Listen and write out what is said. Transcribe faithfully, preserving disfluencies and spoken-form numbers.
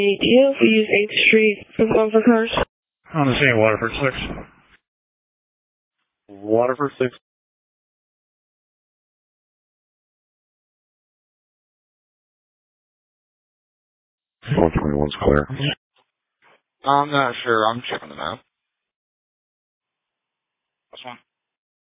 Do you know if we use eighth Street for phone for cars? On the same Waterford six. Waterford six. one twenty-one's clear. I'm not sure. I'm checking them out. That's one.